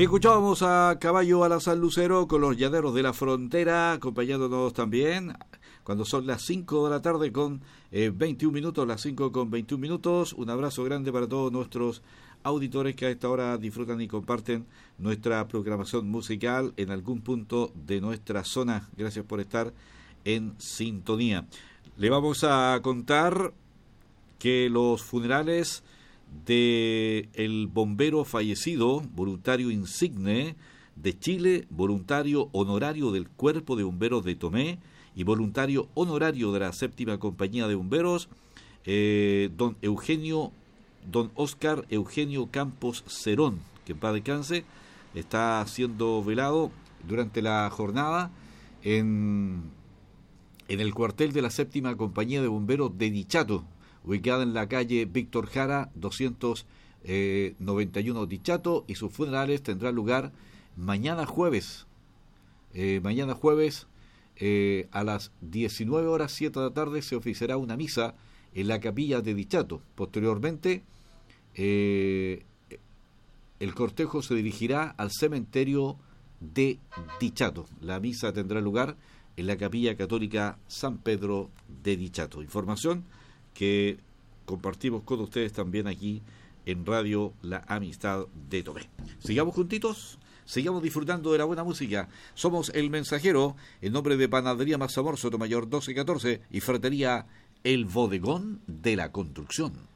Escuchábamos a Caballo Alazán Lucero con los Llaneros de la Frontera, acompañándonos también cuando son las 5 de la tarde con 21 minutos, las 5 con 21 minutos. Un abrazo grande para todos nuestros auditores que a esta hora disfrutan y comparten nuestra programación musical en algún punto de nuestra zona. Gracias por estar en sintonía. Le vamos a contar que los funerales de el bombero fallecido, voluntario insigne de Chile, voluntario honorario del Cuerpo de Bomberos de Tomé y voluntario honorario de la Séptima Compañía de Bomberos, don Óscar Eugenio Campos Cerón, que en paz descanse, está siendo velado durante la jornada en el cuartel de la Séptima Compañía de Bomberos de Dichato, ubicada en la calle Víctor Jara 291 Dichato, y sus funerales tendrán lugar mañana jueves a las 19 horas 7 de la tarde se oficiará una misa en la capilla de Dichato. Posteriormente el cortejo se dirigirá al cementerio de Dichato. La misa tendrá lugar en la capilla católica San Pedro de Dichato. Información que compartimos con ustedes también aquí en Radio La Amistad de Tomé. Sigamos juntitos, sigamos disfrutando de la buena música. Somos El Mensajero, en nombre de Panadería Mazamor, Sotomayor 1214 y Ferretería El Bodegón de la Construcción.